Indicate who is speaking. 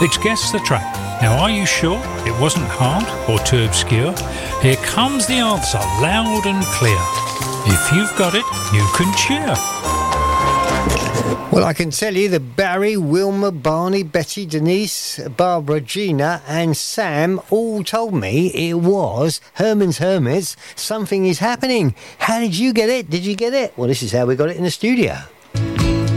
Speaker 1: It's Guess the Track. Now, are you sure it wasn't hard or too obscure? Here comes the answer, loud and clear. If you've got it, you can cheer.
Speaker 2: Well, I can tell you that Barry, Wilma, Barney, Betty, Denise, Barbara, Gina and Sam all told me it was Herman's Hermits, Something Is Happening. How did you get it? Did you get it? Well, this is how we got it in the studio.